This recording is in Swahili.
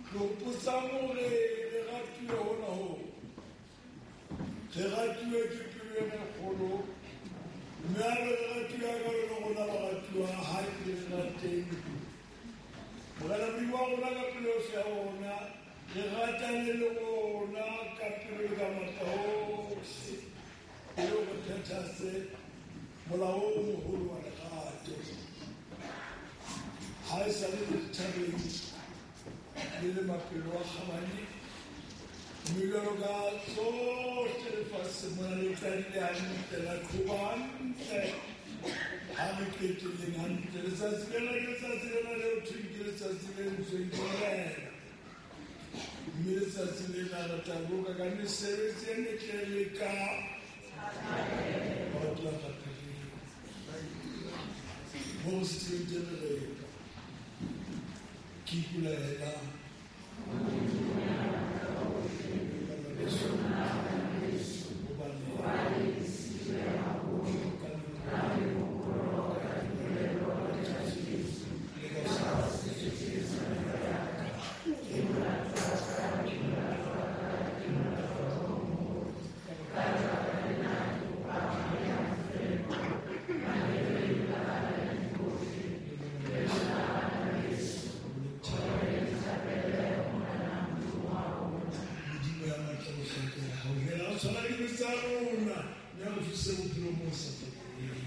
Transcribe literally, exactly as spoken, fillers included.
lo pusamo re re ratue hona ho re ratue ke pelo e kgolo mme a re ratue ka le gona ba ratua ha ke re rateng mogala biwa gona ka pelo ya ona re ratane le gona ka pelo ka mataohle e le go thetha se molao o mogolo wa lerato ha e sa le dithabeng le le mapelo a kgabane mmilelo ka tsohle lefatshe mona le tladile hantle la qhoba hantle ha re qeteleng hantle letsatsi lena ke letsatsi lena leo thweng ke letsatsi le ntsweng ke morena mme letsatsi lena re taboka ka mesebetsi e metle le ka batla kapeleng mo seteng re ke ipolaela